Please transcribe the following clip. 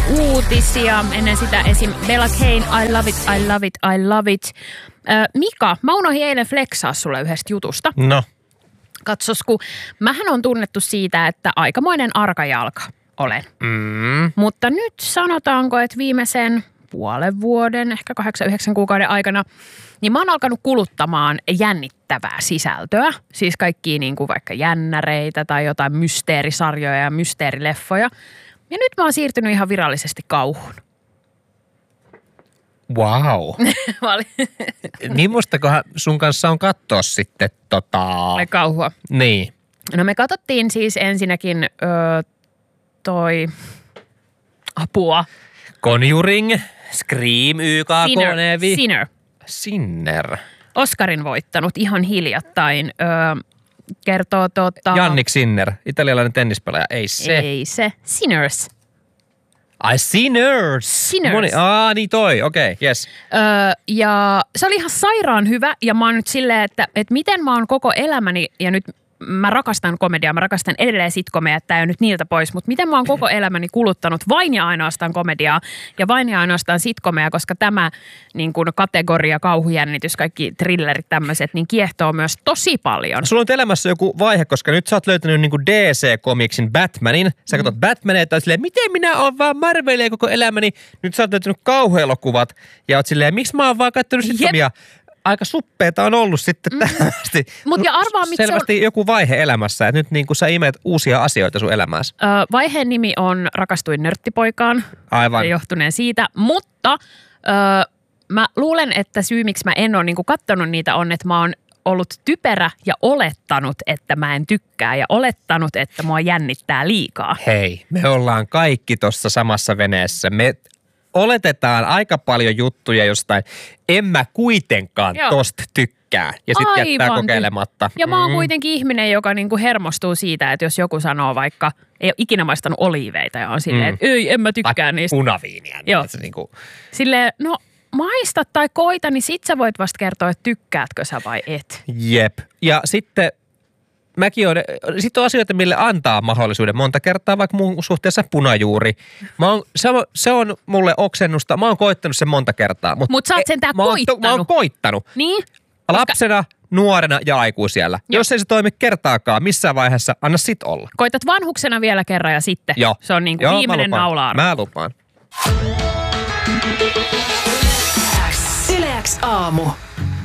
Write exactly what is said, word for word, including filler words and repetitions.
uutisia. Ennen sitä esim. Bella Kane, I love it, I love it, I love it. Äh, Mika, mä unohdin eilen flexaa sulle yhdestä jutusta. No. Katsos, kun mähän on tunnettu siitä, että aikamoinen arkajalka olen. Mm. Mutta nyt sanotaanko, että viimeisen puolen vuoden, ehkä kahdeksan, yhdeksän kuukauden aikana, niin mä oon alkanut kuluttamaan jännittävää sisältöä. Siis kaikkia niin kuin vaikka jännäreitä tai jotain mysteerisarjoja ja mysteerileffoja. Ja nyt mä oon siirtynyt ihan virallisesti kauhuun. Wow. Millastakohan sun kanssa on katsoa sitten tota... Vai kauhua? Niin. No me katsottiin siis ensinnäkin ö, toi apua. Conjuring, Scream, Y K K, Sinner. Nevi. Sinner. Sinner. Oscarin voittanut ihan hiljattain. Ö, kertoo tota... Jannik Sinner, italialainen tennispelaaja. Ei se. Ei se. Sinners. Ai Sinners. Sinners. Moni, aa niin toi, okei, okay, yes. Öö, ja se oli ihan sairaan hyvä ja mä oon nyt silleen, että, että miten mä oon koko elämäni ja nyt mä rakastan komediaa, mä rakastan edelleen sitcomeja, että tää ei ole nyt niiltä pois, mutta miten mä oon koko elämäni kuluttanut vain ja ainoastaan komediaa ja vain ja ainoastaan sitcomeja, koska tämä niin kuin kategoria, kauhujännitys, kaikki thrillerit tämmöiset, niin kiehtoo myös tosi paljon. Sulla on elämässä joku vaihe, koska nyt sä oot löytänyt niin kuin D C-komiksin Batmanin. Sä katsot mm. Batmania ja silleen, miten minä oon vaan Marvelia koko elämäni. Nyt sä oot löytänyt kauhuelokuvat ja oot silleen, miksi mä oon vaan katsonut sitcomia. Aika suppeeta on ollut sitten mm. tähän asti. Mut ja arvaa, miksi selvästi on... joku vaihe elämässä, että nyt niin kuin sä imet uusia asioita sun elämässä. Öö, vaiheen nimi on Rakastuin nörttipoikaan. Aivan. Johtuneen siitä, mutta öö, mä luulen, että syy, miksi mä en ole niin kuin kattonut niitä on, että mä oon ollut typerä ja olettanut, että mä en tykkää ja olettanut, että mua jännittää liikaa. Hei, me ollaan kaikki tuossa samassa veneessä. Me oletetaan aika paljon juttuja jostain, en mä kuitenkaan Joo. tosta tykkää. Ja sitten jättää kokeilematta. Ja mä oon mm. kuitenkin ihminen, joka niinku hermostuu siitä, että jos joku sanoo vaikka, ei ole ikinä maistanut oliiveita ja on silleen, mm. että ei, en mä tykkää Vai niistä. punaviiniä. Joo. Se niinku... Silleen, no maista tai koita, niin sit sä voit vasta kertoa, että tykkäätkö sä vai et. Jep. Ja sitten... Mäkin on, sitten on asioita, mille antaa mahdollisuuden monta kertaa, vaikka mun suhteessa punajuuri. Mä oon, se, on, se on mulle oksennusta, mä oon koittanut sen monta kertaa. Mutta Mut sä oot sentään mä oon, koittanut. Mä oon koittanut. Niin? Lapsena, nuorena ja aikuisiellä. Joo. Jos ei se toimi kertaakaan missään vaiheessa, anna sit olla. Koitat vanhuksena vielä kerran ja sitten. Joo. Se on niinku Joo, viimeinen naula. Mä lupaan. Yle X aamu.